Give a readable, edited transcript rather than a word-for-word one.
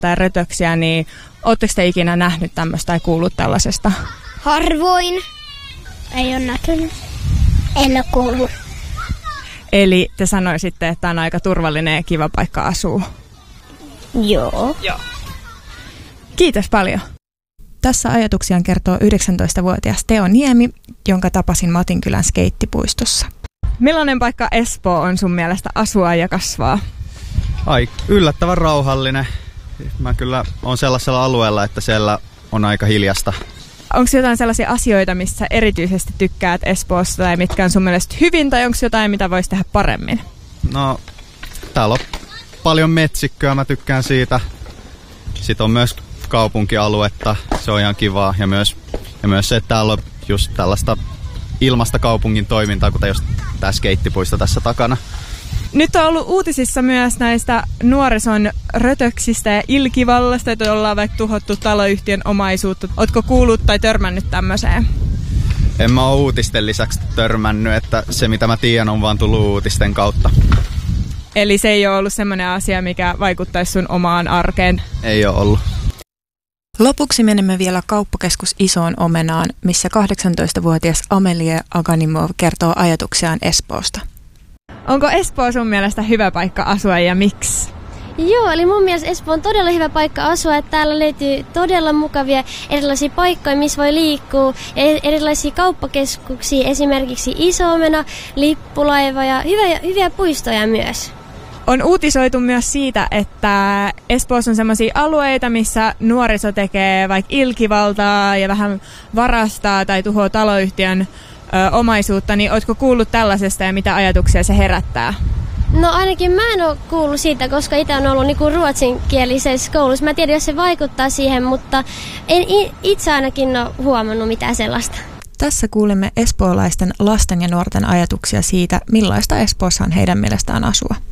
tai rötöksiä, niin ootteko te ikinä nähnyt tämmöistä tai kuullut tällaisesta? Harvoin. Ei ole näkynyt. En ole kuullut. Eli te sanoisitte, että on aika turvallinen ja kiva paikka asua? Joo. Kiitos paljon. Tässä ajatuksiaan kertoo 19-vuotias Teo Niemi, jonka tapasin Matinkylän skeittipuistossa. Millainen paikka Espoo on sun mielestä asua ja kasvaa? Yllättävän rauhallinen. Mä kyllä on sellaisella alueella, että siellä on aika hiljasta. Onko jotain sellaisia asioita, missä erityisesti tykkäät Espoossa tai mitkä on sun mielestä hyvin, tai onko jotain, mitä voisi tehdä paremmin? No, täällä on paljon metsikköä, mä tykkään siitä. Sitten on myös kaupunkialuetta, se on ihan kivaa. Ja myös se, että täällä on just tällaista ilmasta kaupungin toimintaa, kuten just tää skeittipuisto tässä takana. Nyt on ollut uutisissa myös näistä nuorison rötöksistä ja ilkivallasta, että ollaan vaikka tuhottu taloyhtiön omaisuutta. Ootko kuullut tai törmännyt tämmöiseen? En mä ole uutisten lisäksi törmännyt, että se mitä mä tiedän on vaan tullut uutisten kautta. Eli se ei ole ollut semmoinen asia, mikä vaikuttaisi sun omaan arkeen? Ei ole ollut. Lopuksi menemme vielä kauppakeskus Isoon Omenaan, missä 18-vuotias Amelie Aganimov kertoo ajatuksiaan Espoosta. Onko Espoo sun mielestä hyvä paikka asua ja miksi? Joo, eli mun mielestä Espoo on todella hyvä paikka asua, että täällä löytyy todella mukavia erilaisia paikkoja, missä voi liikkua, erilaisia kauppakeskuksia, esimerkiksi Iso-Omena, lippulaiva ja hyviä puistoja myös. On uutisoitu myös siitä, että Espoossa on sellaisia alueita, missä nuoriso tekee vaikka ilkivaltaa ja vähän varastaa tai tuhoaa taloyhtiön omaisuutta, niin ootko kuullut tällaisesta ja mitä ajatuksia se herättää? No ainakin mä en ole kuullut siitä, koska itse on ollut niinku ruotsinkielisessä koulussa. Mä en tiedä, jos se vaikuttaa siihen, mutta en itse ainakin ole huomannut mitään sellaista. Tässä kuulemme espoolaisten lasten ja nuorten ajatuksia siitä, millaista Espoossa on heidän mielestään asua.